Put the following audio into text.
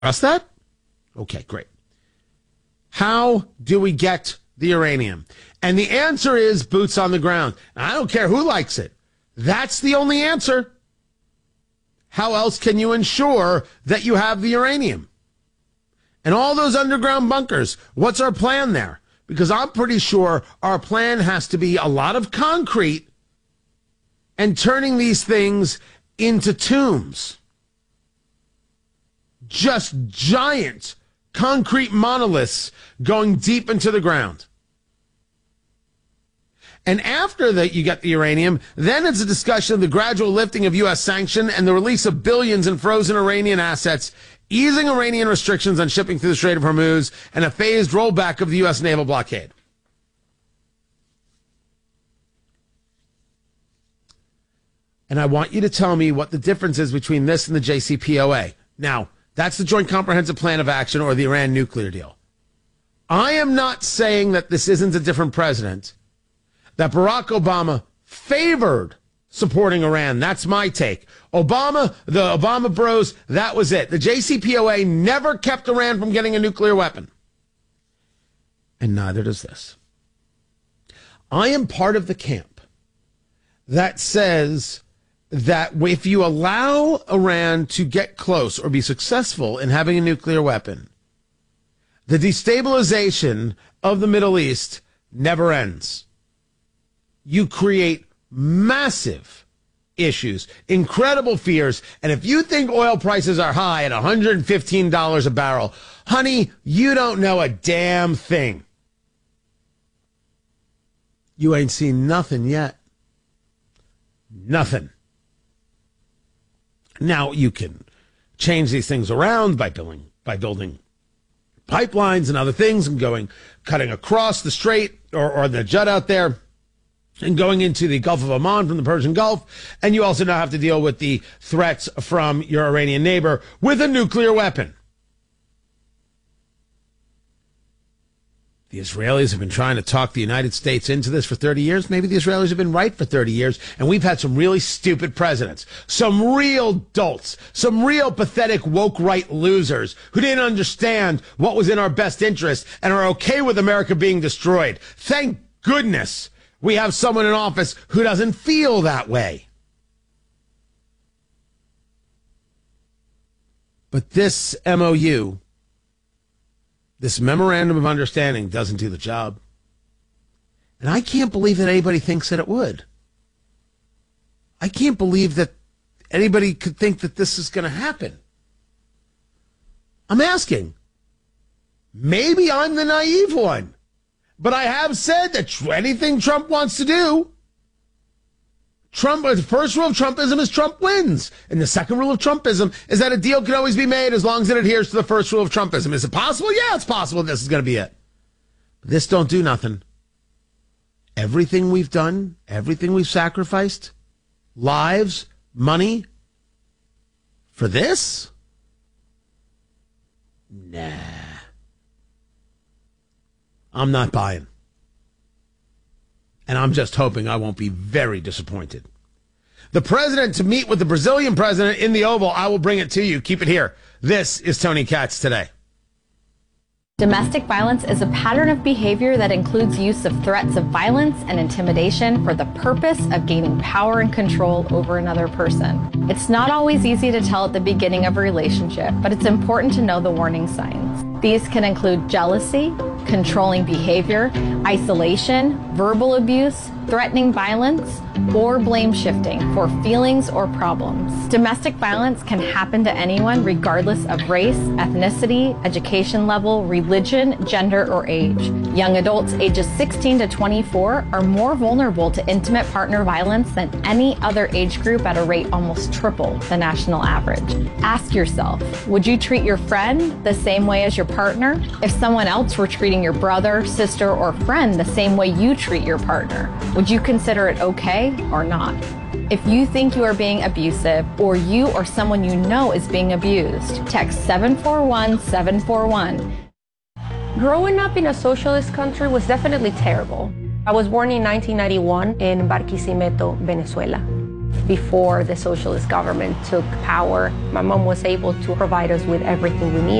Trust that? Okay, great. How do we get the uranium? And the answer is boots on the ground. I don't care who likes it. That's the only answer. How else can you ensure that you have the uranium? And all those underground bunkers, what's our plan there? Because I'm pretty sure our plan has to be a lot of concrete and turning these things into tombs. Just giant concrete monoliths going deep into the ground. And after that, you get the uranium, then it's a discussion of the gradual lifting of U.S. sanction and the release of billions in frozen Iranian assets, easing Iranian restrictions on shipping through the Strait of Hormuz, and a phased rollback of the U.S. naval blockade. And I want you to tell me what the difference is between this and the JCPOA. Now, that's the Joint Comprehensive Plan of Action or the Iran nuclear deal. I am not saying that this isn't a different president, that Barack Obama favored supporting Iran. That's my take. Obama, the Obama bros, that was it. The JCPOA never kept Iran from getting a nuclear weapon. And neither does this. I am part of the camp that says that if you allow Iran to get close or be successful in having a nuclear weapon, the destabilization of the Middle East never ends. You create massive issues, incredible fears, and if you think oil prices are high at $115 a barrel, honey, you don't know a damn thing. You ain't seen nothing yet. Nothing. Now, you can change these things around by building pipelines and other things and cutting across the strait or the jut out there and going into the Gulf of Oman from the Persian Gulf. And you also now have to deal with the threats from your Iranian neighbor with a nuclear weapon. The Israelis have been trying to talk the United States into this for 30 years. Maybe the Israelis have been right for 30 years, and we've had some really stupid presidents, some real dolts, some real pathetic woke right losers who didn't understand what was in our best interest and are okay with America being destroyed. Thank goodness we have someone in office who doesn't feel that way. But this MOU, this memorandum of understanding, doesn't do the job. And I can't believe that anybody thinks that it would. I can't believe that anybody could think that this is going to happen. I'm asking. Maybe I'm the naive one. But I have said that anything Trump wants to do, the first rule of Trumpism is Trump wins. And the second rule of Trumpism is that a deal can always be made as long as it adheres to the first rule of Trumpism. Is it possible? Yeah, it's possible this is going to be it. But this don't do nothing. Everything we've done, everything we've sacrificed, lives, money, for this? Nah. I'm not buying. And I'm just hoping I won't be very disappointed. The president to meet with the Brazilian president in the Oval. I will bring it to you. Keep it here. This is Tony Katz Today. Domestic violence is a pattern of behavior that includes use of threats of violence and intimidation for the purpose of gaining power and control over another person. It's not always easy to tell at the beginning of a relationship, but it's important to know the warning signs. These can include jealousy, controlling behavior, isolation, verbal abuse, threatening violence, or blame shifting for feelings or problems. Domestic violence can happen to anyone regardless of race, ethnicity, education level, religion, gender, or age. Young adults ages 16 to 24 are more vulnerable to intimate partner violence than any other age group at a rate almost triple the national average. Ask yourself, would you treat your friend the same way as your partner if someone else were treating your brother, sister, or friend the same way you treat your partner? Would you consider it okay or not? If you think you are being abusive or you or someone you know is being abused, text 741-741. Growing up in a socialist country was definitely terrible. I was born in 1991 in Barquisimeto, Venezuela. Before the socialist government took power, my mom was able to provide us with everything we needed.